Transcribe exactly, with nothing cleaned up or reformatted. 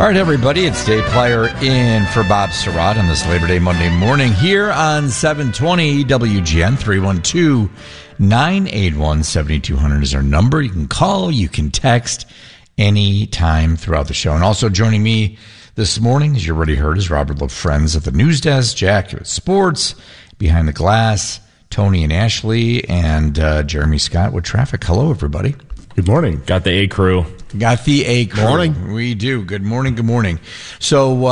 right, everybody, it's Dave Plyer in for Bob Surratt on this Labor Day Monday morning here on seven twenty W G N. Three one two, nine eight one, seven two zero zero is our number. You can call, you can text any time throughout the show. And also joining me this morning, as you already heard, is Robert LaFrenz at the news desk, Jack at sports, behind the glass, Tony and Ashley, and uh, Jeremy Scott with traffic. Hello, everybody. Good morning. Got the A crew. Got the A crew. Morning. We do. Good morning. Good morning. So,